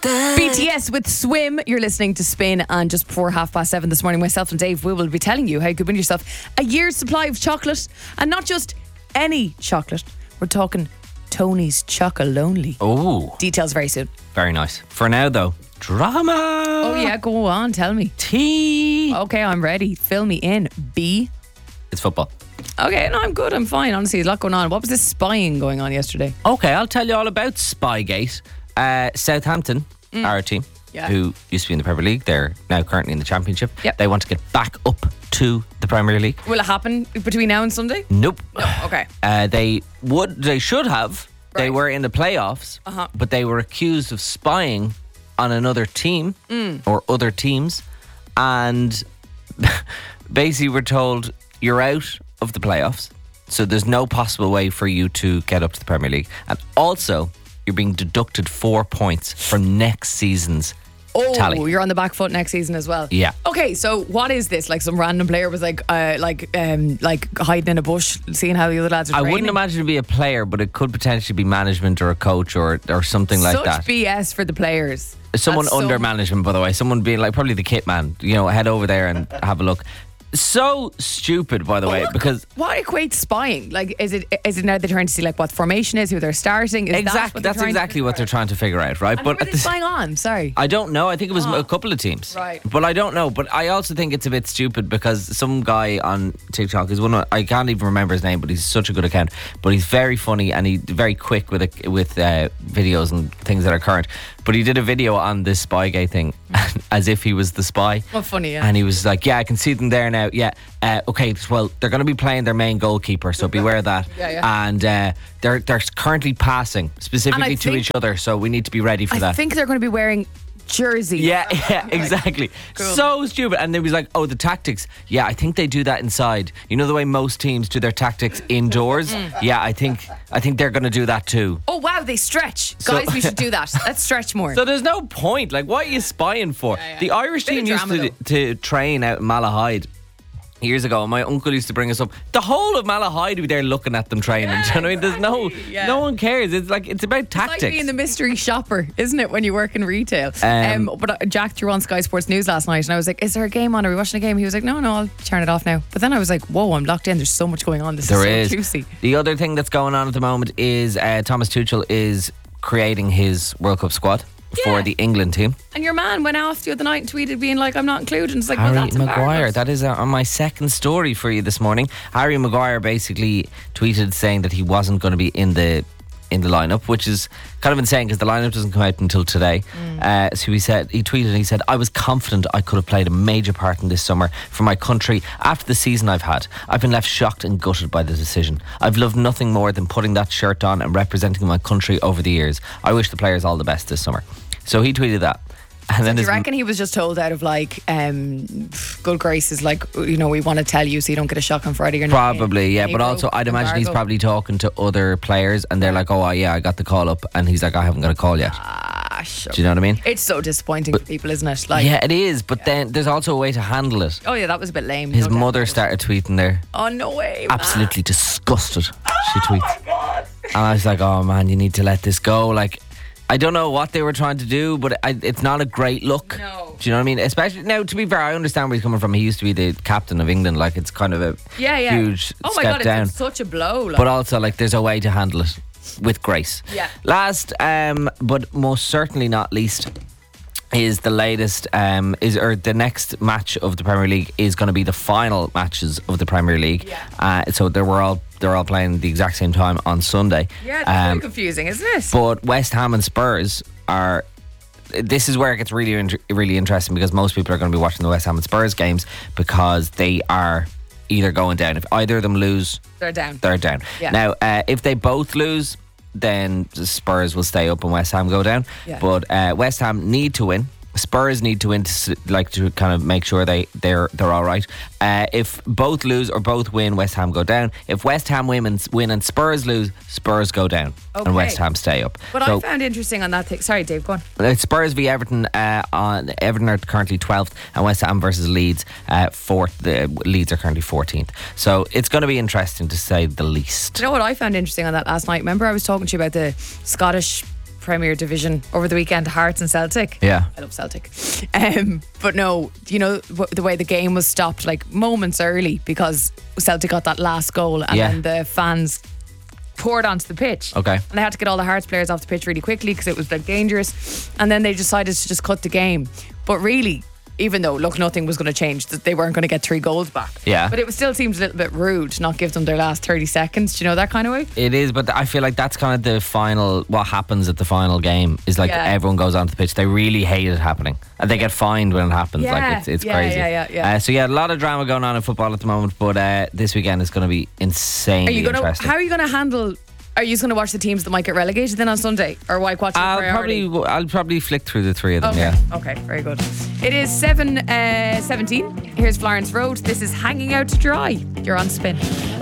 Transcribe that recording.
BTS with Swim. You're listening to Spin, and just before 7:30 this morning, myself and Dave, we will be telling you how you could win yourself a year's supply of chocolate, and not just any chocolate. We're talking Tony's Chocolonely. Oh, Details very soon. very nice. For now, though, drama. Oh yeah, go on, tell me. Tea. Okay, I'm ready. Fill me in. B. It's football. Okay, no, I'm good. I'm fine. Honestly, there's a lot going on. What was this spying going on yesterday? Okay, I'll tell you all about Spygate. Southampton, our team, Yeah. who used to be in the Premier League, they're now currently in the Championship. Yep. They want to get back up to the Premier League. Will it happen between now and Sunday? Nope. Okay. They should have. They Right. were in the playoffs, but they were accused of spying on another team or other teams, and basically were told you're out of the playoffs, so there's no possible way for you to get up to the Premier League, and also you're being deducted 4 points from next season's tally. You're on the back foot next season as well. Yeah. Okay, so what is this? Like some random player was like hiding in a bush, seeing how the other lads are I training? wouldn't imagine it to be a player, but it could potentially be management or a coach or something like Such that. BS for the players. Someone That's so- under management, by the way. Someone being like probably the kit man. You know, head over there and have a look. So stupid, by the way, because What equates spying? Like, is it now they're trying to see like what formation is, who they're starting? Is that's exactly what they're trying to figure out, right? But who are they spying on? Sorry. I don't know. I think it was a couple of teams. Right. But I don't know. But I also think it's a bit stupid because some guy on TikTok is I can't even remember his name, but he's such a good account. But he's very funny and he's very quick with videos and things that are current. But he did a video on this Spygate thing as if he was the spy. Well, funny, yeah. And he was like, yeah, I can see them there now. Yeah. Okay, well, they're going to be playing their main goalkeeper, so beware of that. Yeah. And they're currently passing specifically to each other, so we need to be ready for that. I think they're going to be wearing jerseys. Yeah, exactly. Cool. So stupid. And they was like, oh, the tactics. Yeah, I think they do that inside. You know the way most teams do their tactics indoors? Yeah, I think they're going to do that too. Oh, wow, they stretch. Guys, we should do that. Let's stretch more. So there's no point. Like, what are you spying for? The Irish Bit of team used drama, to train out in Malahide years ago. My uncle used to bring us up. The whole of Malahide would be there looking at them training. Do you know what I mean? There's no one cares. It's like it's about tactics. It's like being the mystery shopper, isn't it, when you work in retail? But Jack threw on Sky Sports News last night and I was like, is there a game on? Are we watching a game? He was like, no, I'll turn it off now. But then I was like, whoa, I'm locked in. There's so much going on. This is so juicy. The other thing that's going on at the moment is Thomas Tuchel is creating his World Cup squad for the England team. And your man went off the other night and tweeted being like, I'm not included. And it's like, Harry well, that's Maguire. embarrassing. That is on my second story for you this morning. Harry Maguire basically tweeted saying that he wasn't going to be in the lineup, which is kind of insane because the lineup doesn't come out until today. So he tweeted and he said, I was confident I could have played a major part in this summer for my country after the season I've had. I've been left shocked and gutted by the decision. I've loved nothing more than putting that shirt on and representing my country over the years. I wish the players all the best this summer. So he tweeted that. And then Do you reckon he was just told out of like good graces, like, you know, we want to tell you so you don't get a shock on Friday? Probably, yeah. But also I'd imagine he's probably talking to other players and they're like, oh yeah, I got the call up, and he's like, I haven't got a call yet. Sure. Do you know what I mean? It's so disappointing for people, isn't it? Like, yeah, it is. But then there's also a way to handle it. oh yeah, that was a bit lame. His no doubt. mother started tweeting there. Oh, no way. Absolutely disgusted, she tweets. Oh my God. And I was like, oh man, you need to let this go. Like, I don't know what they were trying to do, but it's not a great look. No. Do you know what I mean? Especially now, to be fair, I understand where he's coming from. He used to be the captain of England. Like, it's kind of a huge Oh my step God, down. it's such a blow. Like. But also, like, there's a way to handle it with grace. Yeah. Last, but most certainly not least, is the latest the next match of the Premier League is going to be the final matches of the Premier League. Yeah. So they're all playing the exact same time on Sunday. Yeah, it's very confusing, isn't it? But West Ham and Spurs are. This is where it gets really, really interesting because most people are going to be watching the West Ham and Spurs games because they are either going down. If either of them lose, they're down. They're down. Yeah. Now, if they both lose, then the Spurs will stay up and West Ham go down. Yeah. But West Ham need to win. Spurs need to win to kind of make sure they're all right. If both lose or both win, West Ham go down. If West Ham win and Spurs lose, Spurs go down and West Ham stay up. What I found interesting on that thing, sorry Dave, go on. Spurs v Everton. Everton are currently 12th and West Ham versus Leeds 4th. The Leeds are currently 14th. So it's going to be interesting to say the least. Do you know what I found interesting on that last night? Remember I was talking to you about the Scottish Premier Division over the weekend, Hearts and Celtic. Yeah. I love Celtic. But no, you know, the way the game was stopped like moments early because Celtic got that last goal and then the fans poured onto the pitch. Okay. And they had to get all the Hearts players off the pitch really quickly because it was like dangerous. And then they decided to just cut the game. But really, even though, look, nothing was going to change, that they weren't going to get 3 goals back. Yeah. But it still seems a little bit rude to not give them their last 30 seconds. Do you know that kind of way? It is, but I feel like that's kind of the final, what happens at the final game is like everyone goes onto the pitch. They really hate it happening. And they get fined when it happens. Like it's crazy. So a lot of drama going on in football at the moment, but this weekend is going to be insanely interesting. How are you going to handle... Are you just going to watch the teams that might get relegated then on Sunday? Or why watch I'll probably flick through the 3 of them, Okay, very good. It is 7:17. Here's Florence Road. This is Hanging Out to Dry. You're on Spin.